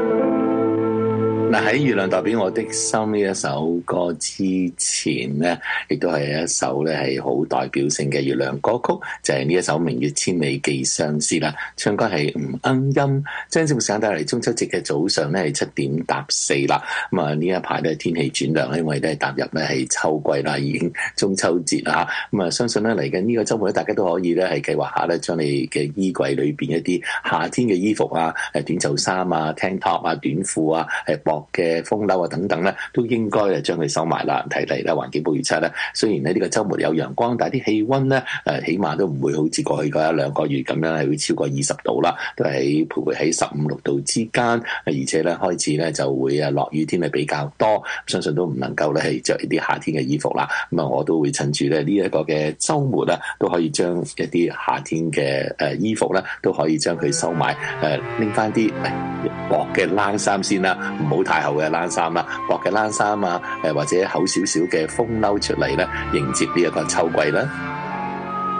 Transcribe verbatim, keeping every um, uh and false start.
嗱，喺月亮代表我的心呢一首歌之前呢，亦都係一首咧係好代表性嘅月亮歌曲，就係、是、呢一首《明月千里寄相思》啦。唱歌係吳鶯音，將節目時間帶嚟中秋節嘅早上咧係七點搭四啦。咁啊呢一排咧天氣轉涼，因為都係踏入咧係秋季啦，已經中秋節啦。咁啊相信咧嚟緊呢個週末咧，大家都可以咧係計劃下咧，將你嘅衣櫃裏邊一啲夏天嘅衣服啊，誒短袖衫啊、tank top 啊、短褲啊、係薄嘅風褸啊等等咧，都應該誒將佢收埋啦。睇嚟咧，環境保預測咧，雖然咧呢個週末有陽光，但係啲氣温咧誒，起碼都唔會好似過去嗰一兩個月咁樣係會超過二十度啦，都係徘徊喺十五六度之間。而且咧開始咧就會誒落雨天係比較多，相信都唔能夠咧係著一啲夏天嘅衣服啦。咁啊，我都會趁住咧呢一個嘅週末咧，都可以將一啲夏天嘅誒衣服咧，都可以將佢收埋誒，拎翻啲薄嘅冷衫先啦，唔好太厚嘅冷衫啦，薄嘅冷衫啊，誒或者厚少少嘅風褸出嚟咧，迎接呢一個秋季啦。